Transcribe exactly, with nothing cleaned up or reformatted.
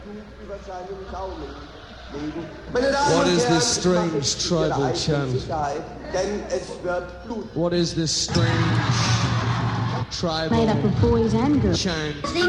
What is this strange tribal chant? What is this strange tribal made up of boys and girls. chant? Sing